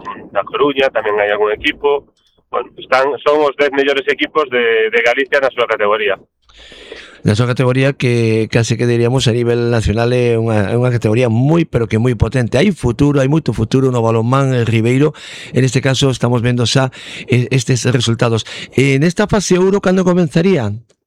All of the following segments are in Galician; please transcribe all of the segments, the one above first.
da Coruña tamén hai algún equipo. Bueno, son os 10 mellores equipos de Galicia na súa categoría. Na súa categoría que case que diríamos a nivel nacional é unha categoría moi, pero que moi potente. Hai futuro, hai moito futuro no balonmán ribeiro. En este caso estamos vendo xa estes resultados. Nesta fase Ouro, cando comenzaría?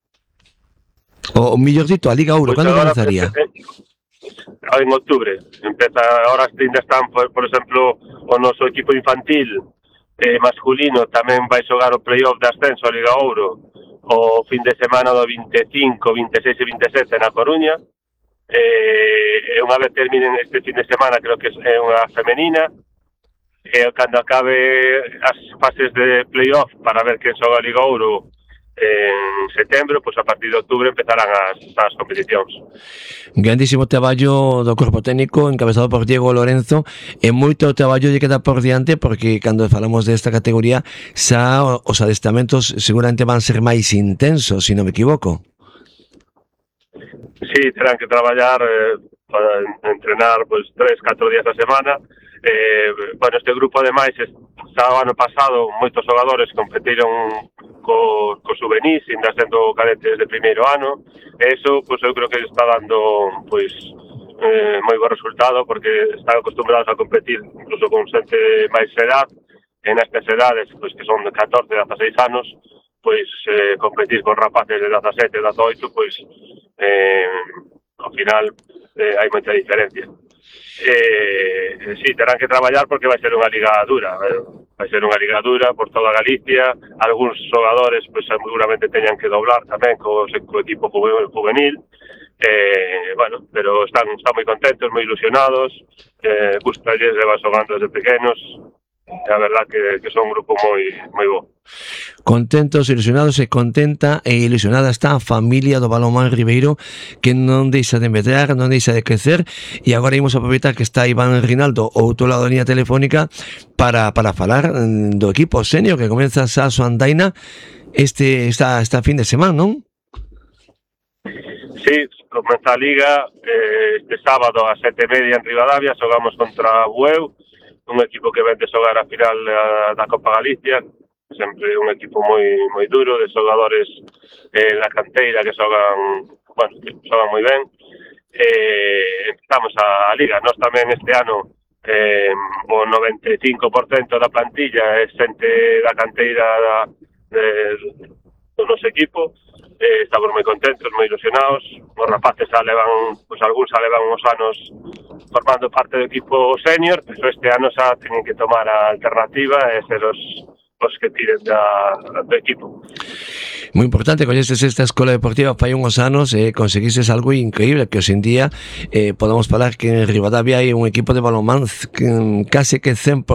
O mellor dito, a Liga Ouro, Pois cando agora comenzaría? En outubro. Empeza, ahora ainda están, por exemplo, o noso equipo infantil masculino tamén vai xogar o playoff de ascenso a Liga Ouro o fin de semana do 25, 26 e 27 na Coruña. Unha vez terminen este fin de semana, creo que é unha femenina, cando acabe as fases de playoff para ver quen xoga a Liga Ouro en setembro, pois a partir de outubro empezarán as competicións. Grandísimo traballo do corpo técnico encabezado por Diego Lorenzo, e moito traballo lle queda por diante, porque cando falamos desta categoría xa os adestamentos seguramente van ser máis intensos, se non me equivoco. Sí, terán que traballar para entrenar pois 3-4 días a semana. Bueno, este grupo ademais xa o ano pasado moitos xogadores competiron co juvenís, ainda sendo cadetes de primeiro ano. Eso, pois eu creo que está dando pois moi bo resultado, porque están acostumbrados a competir incluso con xente máis edad, e nestas edades, pois que son de 14, 16 anos, pois competir con rapaces de 17, 18, pois ao final hai moita diferencia. Sí, terán que traballar porque vai ser unha liga dura, vai ser unha liga dura por toda Galicia. Algúns xogadores pois seguramente teñan que doblar tamén co equipo juvenil. Bueno, pero están moi contentos, moi ilusionados, gustalles levar xogando desde pequenos. A verdad que son un grupo moi bo. Contentos, ilusionados, e contenta e ilusionada está a familia do balonmán ribeiro, que non deixa de medrar, non deixa de crecer. E agora imos aproveitar que está Iván Rinaldo ao outro lado da liña telefónica para falar do equipo senior que comeza xa a súa andaina esta fin de semana, non? Sí, comeza a Liga este sábado a 7:30 en Ribadavia. Xogamos contra Bueu, un equipo que vende xogar a final da Copa Galicia, sempre un equipo moi duro, de xogadores da canteira que xogan moi ben. Empezamos a Liga. Nós tamén este ano o 95% da plantilla é xente da canteira do noso equipo. Estamos moi contentos, moi ilusionados. Os rapaces xa levan, pois algúns xa levan uns anos formando parte do equipo senior, pero este ano xa teñen que tomar a alternativa e ser os que tiren do equipo. Moi importante, coñeces esta escola deportiva fai uns anos e conseguises algo increíble, que hoxe en día podemos falar que en Ribadavia hai un equipo de balonmán case que 100%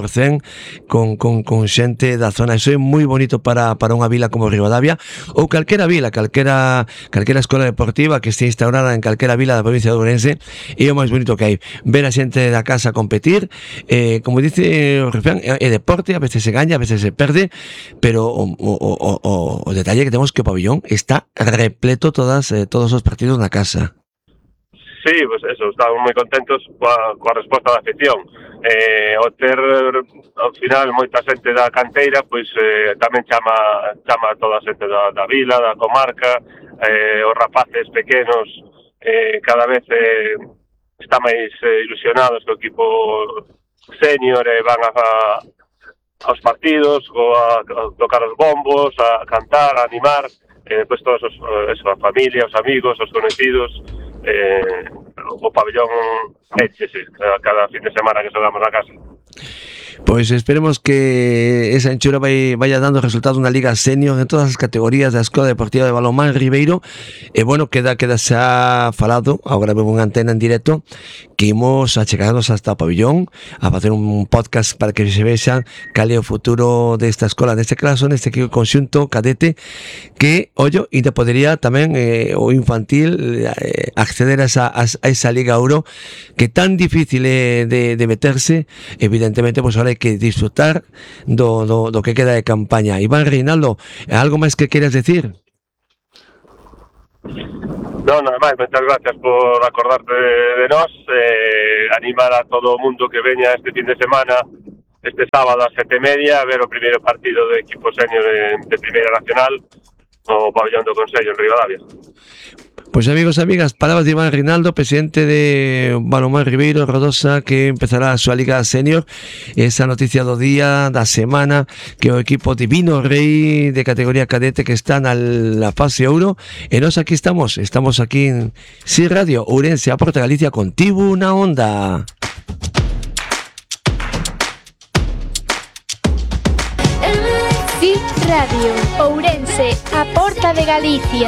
con xente da zona. Iso é moi bonito para unha vila como Ribadavia, ou calquera vila, calquera escola deportiva que este instaurada en calquera vila da provincia de Ourense. É o máis bonito que hai, ver a xente da casa competir. Como dice o refrán, é deporte, a veces se gaña, a veces se perde, pero o detalle que temos que o pabillón está repleto todos os partidos na casa. Sí, pues eso, estamos moi contentos coa resposta da afición. O ter ao final moita xente da canteira, pois tamén chama a toda a xente da vila, da comarca. Os rapaces pequenos cada vez está máis ilusionados co equipo senior, e van aos partidos, a tocar os bombos, a cantar, a animar, depois todos a familia, os amigos, os conocidos, o pabellón échese cada fin de semana que xogamos na casa. Pois esperemos que esa enchura vaya dando resultados na Liga Senior en todas as categorías da Escola Deportiva de Balonmán Ribeiro. E bueno, queda xa falado, agora vemos unha antena en directo, que imos a chegarnos hasta o pabellón a facer un podcast para que se vexan cal é o futuro desta escola, neste caso, neste conxunto cadete, que, ollo, ainda podería tamén o infantil acceder a esa Liga Ouro, que tan difícil é de meterse. Evidentemente, pois ahora hai que disfrutar do que queda de campaña. Iván Reinaldo, algo máis que queras decir? Non, nada máis, moitas gracias por acordarte de nós, animar a todo o mundo que veña este fin de semana este sábado a 7:30 a ver o primeiro partido do equipo senior de Primeira Nacional no pabellón do Consello en Ribadavia. Pois amigos e amigas, palabras de Iván Rinaldo, presidente de Balonmán Ribeiro Rodosa, que empezará a súa Liga Senior. Esa noticia do día, da semana, que o equipo Divino Rei de categoría cadete que está na fase ouro. E nós aquí estamos aquí en Si Radio Ourense, a Porta Galicia, contigo na onda. Si Radio Ourense, a Porta de Galicia.